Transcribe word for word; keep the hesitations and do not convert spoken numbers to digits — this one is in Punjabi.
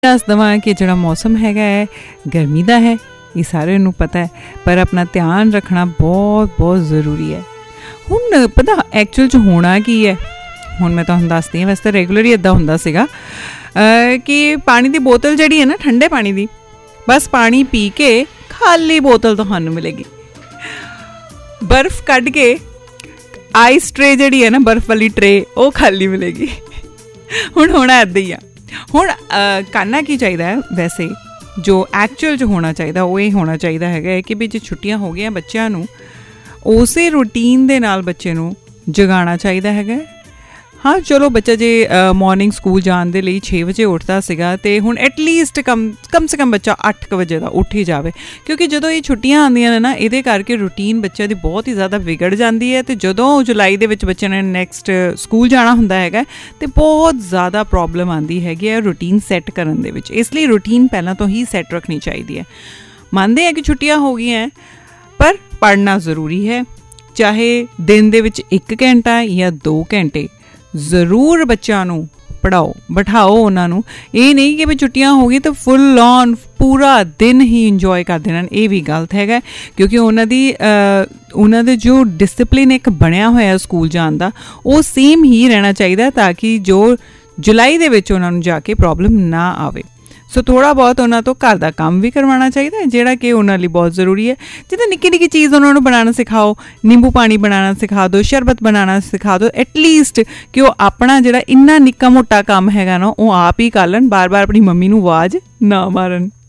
ਦੱਸ ਦੇਵਾਂ ਕਿ ਜਿਹੜਾ ਮੌਸਮ ਹੈਗਾ ਹੈ ਗਰਮੀ ਦਾ ਹੈ, ਇਹ ਸਾਰਿਆਂ ਨੂੰ ਪਤਾ ਹੈ, ਪਰ ਆਪਣਾ ਧਿਆਨ ਰੱਖਣਾ ਬਹੁਤ ਬਹੁਤ ਜ਼ਰੂਰੀ ਹੈ। ਹੁਣ ਪਤਾ ਐਕਚੁਅਲ 'ਚ ਹੋਣਾ ਕੀ ਹੈ, ਹੁਣ ਮੈਂ ਤੁਹਾਨੂੰ ਦੱਸਦੀ ਹਾਂ। ਵੈਸੇ ਤਾਂ ਰੈਗੂਲਰ ਇੱਦਾਂ ਹੁੰਦਾ ਸੀਗਾ ਕਿ ਪਾਣੀ ਦੀ ਬੋਤਲ ਜਿਹੜੀ ਹੈ ਨਾ, ਠੰਡੇ ਪਾਣੀ ਦੀ, ਬਸ ਪਾਣੀ ਪੀ ਕੇ ਖਾਲੀ ਬੋਤਲ ਤੁਹਾਨੂੰ ਮਿਲੇਗੀ। ਬਰਫ਼ ਕੱਢ ਕੇ ਆਈਸ ਟਰੇ ਜਿਹੜੀ ਹੈ ਨਾ, ਬਰਫ਼ ਵਾਲੀ ਟਰੇ, ਉਹ ਖਾਲੀ ਮਿਲੇਗੀ। ਹੁਣ ਹੋਣਾ ਇੱਦਾਂ ਹੀ ਆ। ਹੁਣ ਕਰਨਾ ਕੀ ਚਾਹੀਦਾ ਹੈ, ਵੈਸੇ ਜੋ ਐਕਚੁਅਲ 'ਚ ਹੋਣਾ ਚਾਹੀਦਾ ਉਹ ਇਹ ਹੋਣਾ ਚਾਹੀਦਾ ਹੈਗਾ ਕਿ ਵੀ ਜੇ ਛੁੱਟੀਆਂ ਹੋ ਗਈਆਂ ਬੱਚਿਆਂ ਨੂੰ, ਉਸੇ ਰੂਟੀਨ ਦੇ ਨਾਲ ਬੱਚੇ ਨੂੰ ਜਗਾਉਣਾ ਚਾਹੀਦਾ ਹੈਗਾ। ਹਾਂ ਚਲੋ, ਬੱਚਾ ਜੇ ਮੋਰਨਿੰਗ ਸਕੂਲ ਜਾਣ ਦੇ ਲਈ ਛੇ ਵਜੇ ਉੱਠਦਾ ਸੀਗਾ, ਅਤੇ ਹੁਣ ਐਟਲੀਸਟ ਕਮ ਕਮ ਸੇ ਕਮ ਬੱਚਾ ਅੱਠ ਕੁ ਵਜੇ ਦਾ ਉੱਠ ਹੀ ਜਾਵੇ, ਕਿਉਂਕਿ ਜਦੋਂ ਇਹ ਛੁੱਟੀਆਂ ਆਉਂਦੀਆਂ ਨੇ ਨਾ, ਇਹਦੇ ਕਰਕੇ ਰੂਟੀਨ ਬੱਚਿਆਂ ਦੀ ਬਹੁਤ ਹੀ ਜ਼ਿਆਦਾ ਵਿਗੜ ਜਾਂਦੀ ਹੈ। ਅਤੇ ਜਦੋਂ ਜੁਲਾਈ ਦੇ ਵਿੱਚ ਬੱਚਿਆਂ ਨੇ ਨੈਕਸਟ ਸਕੂਲ ਜਾਣਾ ਹੁੰਦਾ ਹੈਗਾ, ਅਤੇ ਬਹੁਤ ਜ਼ਿਆਦਾ ਪ੍ਰੋਬਲਮ ਆਉਂਦੀ ਹੈਗੀ ਹੈ ਰੂਟੀਨ ਸੈੱਟ ਕਰਨ ਦੇ ਵਿੱਚ। ਇਸ ਲਈ ਰੂਟੀਨ ਪਹਿਲਾਂ ਤੋਂ ਹੀ ਸੈੱਟ ਰੱਖਣੀ ਚਾਹੀਦੀ ਹੈ। ਮੰਨਦੇ ਹਾਂ ਕਿ ਛੁੱਟੀਆਂ ਹੋ ਗਈਆਂ, ਪਰ ਪੜ੍ਹਨਾ ਜ਼ਰੂਰੀ ਹੈ। ਚਾਹੇ ਦਿਨ ਦੇ ਵਿੱਚ ਇੱਕ ਘੰਟਾ ਜਾਂ ਦੋ ਘੰਟੇ ਜ਼ਰੂਰ ਬੱਚਿਆਂ ਨੂੰ ਪੜ੍ਹਾਓ, ਬਿਠਾਓ ਉਹਨਾਂ ਨੂੰ। ਇਹ ਨਹੀਂ ਕਿ ਵੀ ਛੁੱਟੀਆਂ ਹੋ ਗਈ ਤਾਂ ਫੁੱਲ ਔਨ ਪੂਰਾ ਦਿਨ ਹੀ ਇੰਜੋਏ ਕਰਦੇ ਰਹਿਣ, ਇਹ ਵੀ ਗਲਤ ਹੈਗਾ। ਕਿਉਂਕਿ ਉਹਨਾਂ ਦੀ ਉਹਨਾਂ ਦੇ ਜੋ ਡਿਸਿਪਲਿਨ ਇੱਕ ਬਣਿਆ ਹੋਇਆ ਸਕੂਲ ਜਾਣ ਦਾ, ਉਹ ਸੇਮ ਹੀ ਰਹਿਣਾ ਚਾਹੀਦਾ, ਤਾਂ ਕਿ ਜੋ ਜੁਲਾਈ ਦੇ ਵਿੱਚ ਉਹਨਾਂ ਨੂੰ ਜਾ ਕੇ ਪ੍ਰੋਬਲਮ ਨਾ ਆਵੇ। ਸੋ ਥੋੜ੍ਹਾ ਬਹੁਤ ਉਹਨਾਂ ਤੋਂ ਘਰ ਦਾ ਕੰਮ ਵੀ ਕਰਵਾਉਣਾ ਚਾਹੀਦਾ ਹੈ, ਜਿਹੜਾ ਕਿ ਉਹਨਾਂ ਲਈ ਬਹੁਤ ਜ਼ਰੂਰੀ ਹੈ। ਜਿੱਦਾਂ ਨਿੱਕੀ ਨਿੱਕੀ ਚੀਜ਼ ਉਹਨਾਂ ਨੂੰ ਬਣਾਉਣਾ ਸਿਖਾਓ, ਨਿੰਬੂ ਪਾਣੀ ਬਣਾਉਣਾ ਸਿਖਾ ਦਿਓ, ਸ਼ਰਬਤ ਬਣਾਉਣਾ ਸਿਖਾ ਦਿਓ, ਐਟਲੀਸਟ ਕਿ ਉਹ ਆਪਣਾ ਜਿਹੜਾ ਇੰਨਾ ਨਿੱਕਾ ਮੋਟਾ ਕੰਮ ਹੈਗਾ ਨਾ, ਉਹ ਆਪ ਹੀ ਕਰ ਲੈਣ, ਬਾਰ ਬਾਰ ਆਪਣੀ ਮੰਮੀ ਨੂੰ ਆਵਾਜ਼ ਨਾ ਮਾਰਨ।